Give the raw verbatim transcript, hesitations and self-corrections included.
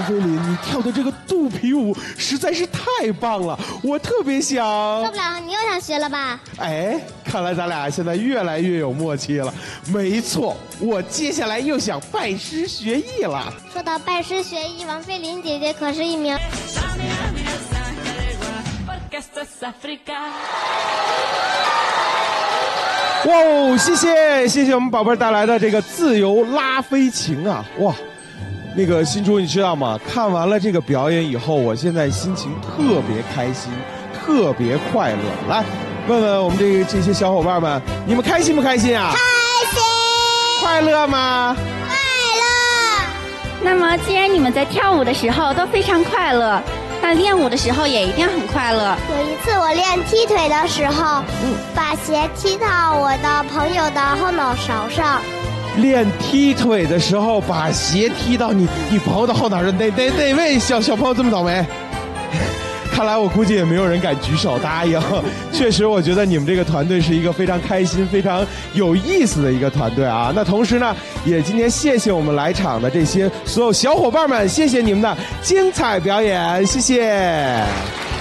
王菲林，你跳的这个肚皮舞实在是太棒了，我特别想。 受不了，你又想学了吧？ 哎，看来咱俩现在越来越有默契了。没错，我接下来又想拜师学艺了。 说到拜师学艺，王菲林姐姐可是一名。 哇哦，谢谢谢谢我们宝贝儿带来的这个自由拉菲琴啊！哇，那个新珠你知道吗？看完了这个表演以后，我现在心情特别开心，特别快乐。来，问问我们这个这些小伙伴们，你们开心不开心啊？ 开心。 快乐吗？ 快乐。 那么，既然你们在跳舞的时候都非常快乐，那练舞的时候也一定很快乐。 有一次我练踢腿的时候，嗯，把鞋踢到我的朋友的后脑勺上。 练踢腿的时候，把鞋踢到你你朋友的后脑勺，哪哪哪位小小朋友这么倒霉？看来我估计也没有人敢举手答应。确实，我觉得你们这个团队是一个非常开心、非常有意思的一个团队啊。那同时呢，也今天谢谢我们来场的这些所有小伙伴们，谢谢你们的精彩表演，谢谢。